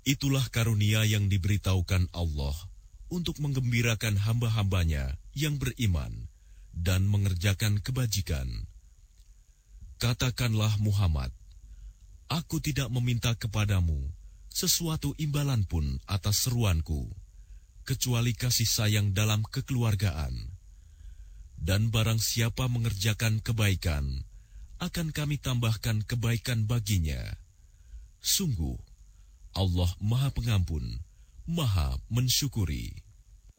Itulah karunia yang diberitahukan Allah untuk menggembirakan hamba-hambanya yang beriman dan mengerjakan kebajikan. Katakanlah Muhammad, aku tidak meminta kepadamu sesuatu imbalan pun atas seruanku, kecuali kasih sayang dalam kekeluargaan. Dan barang siapa mengerjakan kebaikan, akan kami tambahkan kebaikan baginya. Sungguh, Allah Maha Pengampun, Maha Mensyukuri.